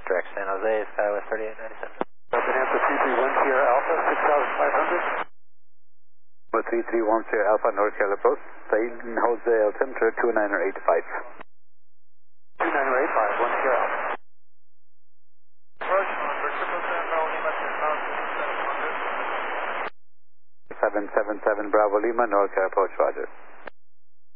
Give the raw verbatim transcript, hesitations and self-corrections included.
direct San Jose, Skywest thirty-eight ninety-seven. Open answer three three one Sierra Alpha, six thousand five hundred. three three one Sierra Alpha, North Carolina approach. Said Jose altimeter two niner eight five. two niner eight five, one Sierra Alpha. Approach on for triple seven Bravo Lima, ten thousand seven hundred. seven seven seven Bravo Lima, North Carolina approach, roger.